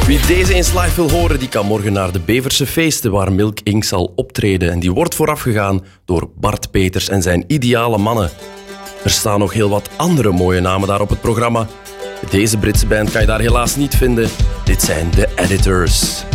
Wie deze eens live wil horen, die kan morgen naar de Beverse Feesten, waar Milk Inc. zal optreden. En die wordt voorafgegaan door Bart Peters en zijn ideale mannen. Er staan nog heel wat andere mooie namen daar op het programma. Deze Britse band kan je daar helaas niet vinden. Dit zijn The Editors.